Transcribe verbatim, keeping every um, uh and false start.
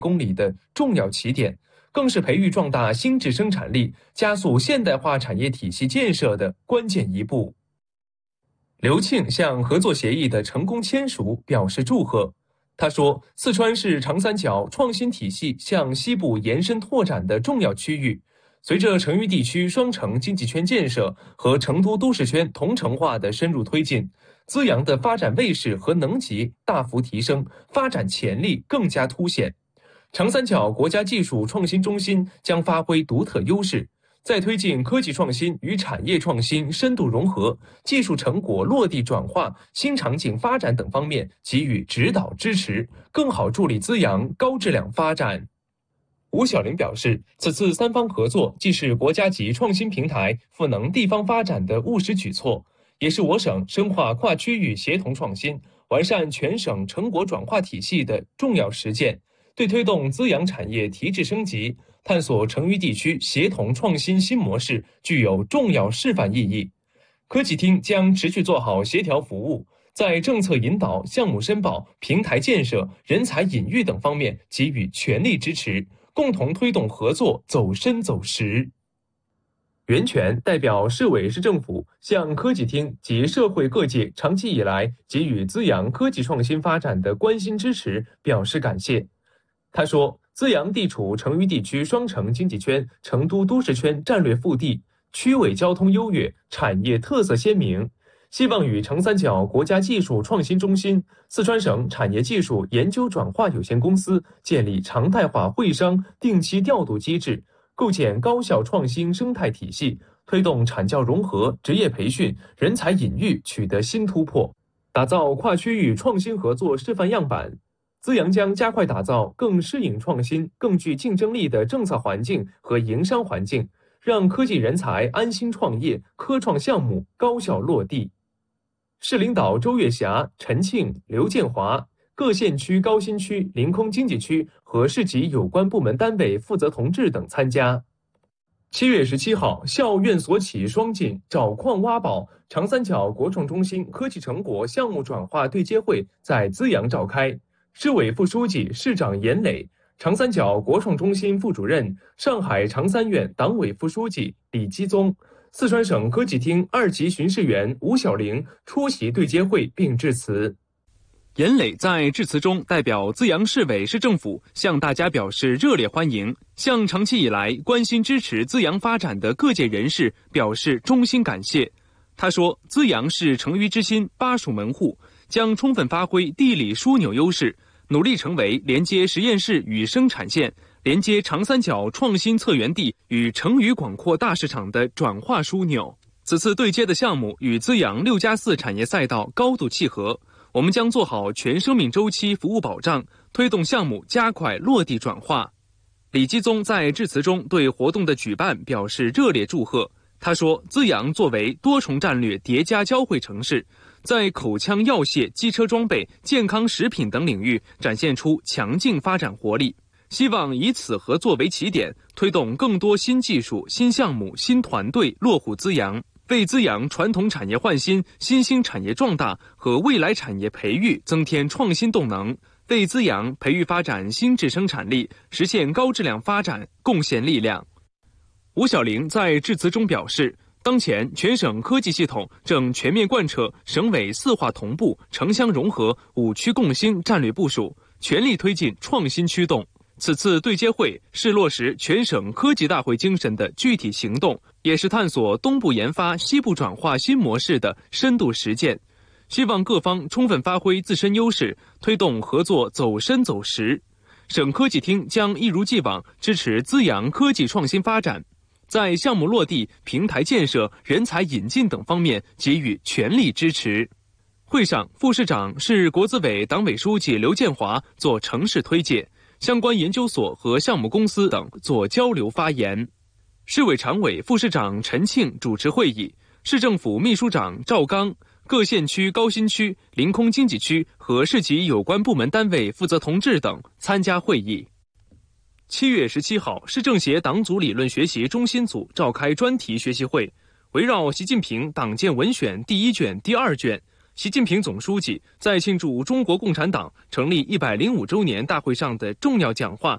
公里的重要起点，更是培育壮大新质生产力、加速现代化产业体系建设的关键一步。刘庆向合作协议的成功签署表示祝贺。他说，四川是长三角创新体系向西部延伸拓展的重要区域。随着成渝地区双城经济圈建设和成都都市圈同城化的深入推进，资阳的发展位势和能级大幅提升，发展潜力更加凸显。长三角国家技术创新中心将发挥独特优势，在推进科技创新与产业创新深度融合、技术成果落地转化、新场景发展等方面给予指导支持，更好助力资阳高质量发展。吴晓玲表示，此次三方合作既是国家级创新平台赋能地方发展的务实举措，也是我省深化跨区域协同创新、完善全省成果转化体系的重要实践，对推动资阳产业提质升级、探索成渝地区协同创新新模式具有重要示范意义。科技厅将持续做好协调服务，在政策引导、项目申报、平台建设、人才引育等方面给予全力支持，共同推动合作走深走实。袁泉代表市委市政府向科技厅及社会各界长期以来给予资阳科技创新发展的关心支持表示感谢。他说，资阳地处成渝地区双城经济圈、成都都市圈战略腹地，区位交通优越，产业特色鲜明，希望与长三角国家技术创新中心、四川省产业技术研究转化有限公司建立常态化会商定期调度机制，构建高校创新生态体系，推动产教融合、职业培训、人才引育取得新突破，打造跨区域创新合作示范样板。资阳将加快打造更适应创新、更具竞争力的政策环境和营商环境，让科技人才安心创业，科创项目高效落地。市领导周月霞、陈庆、刘建华，各县区高新区、临空经济区和市级有关部门单位负责同志等参加。七月十七号，校院所企双进找矿挖宝长三角国创中心科技成果项目转化对接会在资阳召开。市委副书记、市长严磊，长三角国创中心副主任、上海长三院党委副书记李基宗，四川省科技厅二级巡视员吴晓玲出席对接会并致辞。 严磊在致辞中代表资阳市委市政府向大家表示热烈欢迎，向长期以来关心支持资阳发展的各界人士表示衷心感谢。他说，资阳是成渝之心、巴蜀门户，将充分发挥地理枢纽优势，努力成为连接实验室与生产线、连接长三角创新策源地与成渝广阔大市场的转化枢纽。此次对接的项目与资阳六加四产业赛道高度契合，我们将做好全生命周期服务保障，推动项目加快落地转化。李基宗在致辞中对活动的举办表示热烈祝贺。他说，资阳作为多重战略叠加交汇城市，在口腔药械、机车装备、健康食品等领域展现出强劲发展活力，希望以此合作为起点，推动更多新技术、新项目、新团队落户资阳，为资阳传统产业焕新、新兴产业壮大和未来产业培育增添创新动能，为资阳培育发展新质生产力、实现高质量发展贡献力量。吴晓玲在致辞中表示，当前全省科技系统正全面贯彻省委四化同步、城乡融合、五区共兴战略部署，全力推进创新驱动。此次对接会是落实全省科技大会精神的具体行动，也是探索东部研发、西部转化新模式的深度实践。希望各方充分发挥自身优势，推动合作走深走实。省科技厅将一如既往支持资阳科技创新发展，在项目落地、平台建设、人才引进等方面给予全力支持。会上，副市长、市国资委党委书记刘建华做城市推介，相关研究所和项目公司等做交流发言。市委常委、副市长陈庆主持会议，市政府秘书长赵刚、各县区高新区、临空经济区和市级有关部门单位负责同志等参加会议。七月十七号，市政协党组理论学习中心组召开专题学习会，围绕习近平党建文选第一卷、第二卷，习近平总书记在庆祝中国共产党成立一百零五周年大会上的重要讲话